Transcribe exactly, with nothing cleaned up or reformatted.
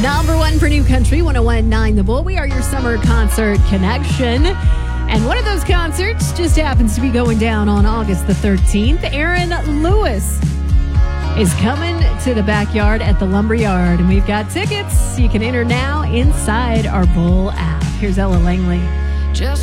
Number one for New Country, one oh one point nine The Bull. We are your summer concert connection. And one of those concerts just happens to be going down on August the thirteenth. Aaron Lewis is coming to the backyard at the Lumberyard. And we've got tickets. You can enter now inside our Bull app. Here's Ella Langley. Just